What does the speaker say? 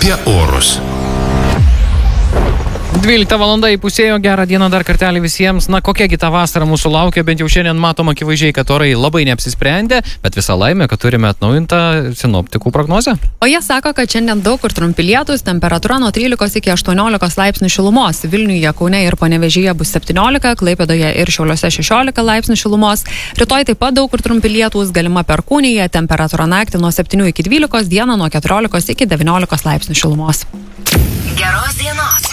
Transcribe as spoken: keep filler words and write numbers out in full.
Apie orus. dvylikta valanda įpusėjo, gerą dieną dar kartelį visiems. Na, kokiagi ta vasara mūsų laukia, bent jau šiandien matom akivaizdžiai, kad orai labai neapsisprendė, bet visą laimę, kad turime atnaujintą sinoptikų prognozę. O jie sako, kad šiandien daug kur trumpi lietūs, temperatūra nuo trylikos iki aštuoniolikos laipsnių šilumos. Vilniuje, Kaune ir Panevėžyje bus septyniolika, Klaipėdoje ir Šiauliuose šešiolika laipsnių šilumos. Rytoj taip pat daug kur trumpi lietūs, galima Perkūnija, temperatūra naktį nuo septynių iki dvylikos, dieną nuo keturiolikos iki devyniolikos laipsnių šilumos. Geros dienos.